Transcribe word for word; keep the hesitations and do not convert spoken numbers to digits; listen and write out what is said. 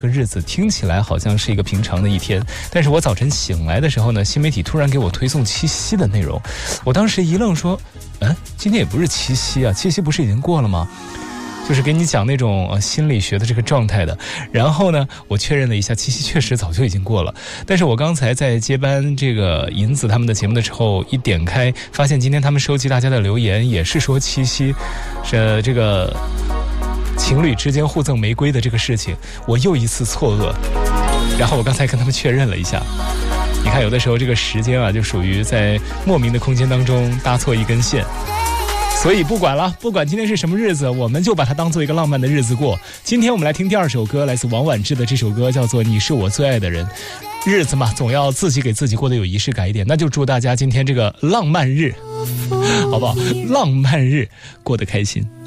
这个日子听起来好像是一个平常的一天，但是我早晨醒来的时候呢，新媒体突然给我推送七夕的内容，我当时一愣说，嗯，今天也不是七夕啊，七夕不是已经过了吗？就是给你讲那种、呃、心理学的这个状态的。然后呢，我确认了一下，七夕确实早就已经过了。但是我刚才在接班这个银子他们的节目的时候，一点开发现今天他们收集大家的留言也是说七夕是这个情侣之间互赠玫瑰的这个事情，我又一次错愕。然后我刚才跟他们确认了一下，你看有的时候这个时间啊，就属于在莫名的空间当中搭错一根线。所以不管了，不管今天是什么日子，我们就把它当做一个浪漫的日子过。今天我们来听第二首歌，来自王菀之的这首歌叫做《你是我最爱的人》。日子嘛，总要自己给自己过得有仪式感一点，那就祝大家今天这个浪漫日，好不好？浪漫日过得开心。